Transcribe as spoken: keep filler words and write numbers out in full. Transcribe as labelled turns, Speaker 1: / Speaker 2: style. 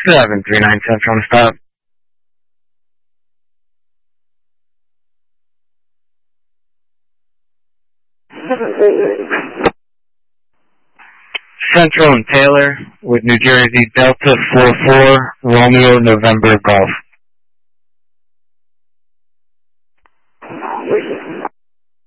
Speaker 1: seven three nine Central on stop. Central and Taylor with New Jersey Delta four four Romeo November Golf.